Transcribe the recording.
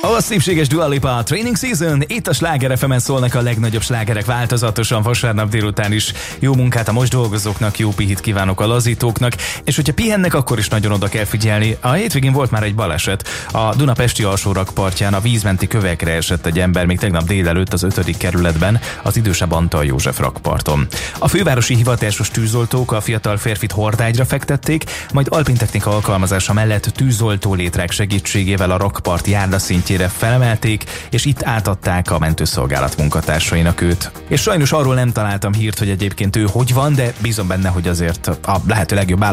A szépséges Dua Lipa, Training Season, itt a Sláger FM-en szólnak a legnagyobb slágerek változatosan vasárnap délután is. Jó munkát a most dolgozóknak, jó pihit kívánok a lazítóknak, és hogyha pihennek, akkor is nagyon oda kell figyelni. A hétvégén volt már egy baleset. A Dunapesti alsórakpartján a vízmenti kövekre esett egy ember még tegnap délelőtt az 5. kerületben, az idősebb Antal József rakparton. A fővárosi hivatásos tűzoltók a fiatal férfit hordágyra fektették, majd alpintechnika alkalmazása mellett tűzoltó létrák segítségével a rakpart járdaszintjére felemelték, és itt átadták a mentőszolgálat munkatársainak őt. És sajnos arról nem találtam hírt, hogy egyébként ő hogy van, de bízom benne, hogy azért a lehető legjobb